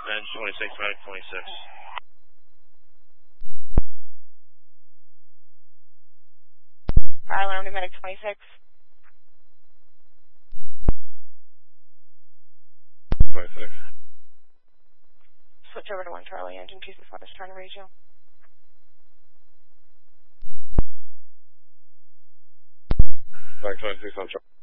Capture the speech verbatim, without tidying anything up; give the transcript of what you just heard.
Edge twenty-six, Medic twenty-six. Alarm to Medic twenty-six. twenty-six. Switch over to one Charlie, engine two six one is trying to reach you. Medic twenty-six on Charlie.